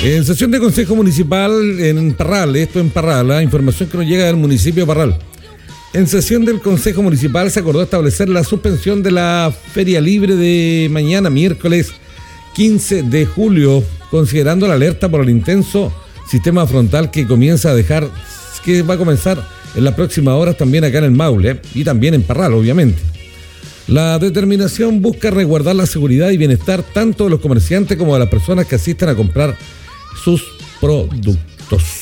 En sesión de Consejo Municipal en Parral, esto en Parral, la información que nos llega del municipio de Parral. En sesión del Consejo Municipal se acordó establecer la suspensión de la Feria Libre de mañana, miércoles 15 de julio, considerando la alerta por el intenso sistema frontal que va a comenzar en las próximas horas también acá en el Maule, y también en Parral, obviamente. La determinación busca resguardar la seguridad y bienestar tanto de los comerciantes como de las personas que asistan a comprar sus productos.